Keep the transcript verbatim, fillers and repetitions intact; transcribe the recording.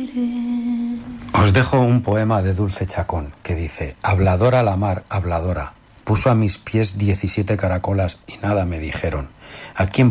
Os dejo un poema de Dulce Chacón que dice: habladora la mar, habladora, puso a mis pies diecisiete caracolas y nada me dijeron. ¿A quién